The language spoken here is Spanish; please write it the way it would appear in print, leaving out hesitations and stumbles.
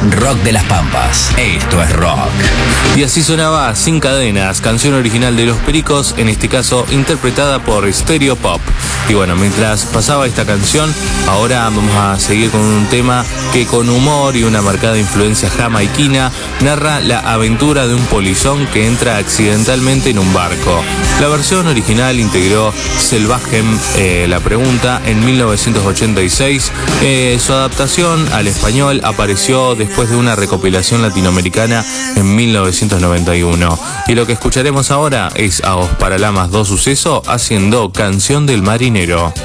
rock de las Pampas. Esto es rock. Y así sonaba Sin Cadenas, canción original de Los Pericos, en este caso interpretada por Stereo Pop. Y bueno, mientras pasaba esta canción, ahora vamos a seguir con un tema que con humor y una marcada influencia jamaiquina narra la aventura de un polizón que entra accidentalmente en un barco. La versión original integró Selvagen, La Pregunta, en 1986. Su adaptación al español apareció después de una recopilación latinoamericana en 1991. Y lo que escucharemos ahora es a Os Paralamas do Suceso haciendo Canción del Marinero.